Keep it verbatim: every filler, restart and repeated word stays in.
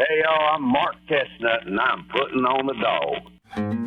Hey, y'all, I'm Mark Chestnut, and I'm putting on the dog.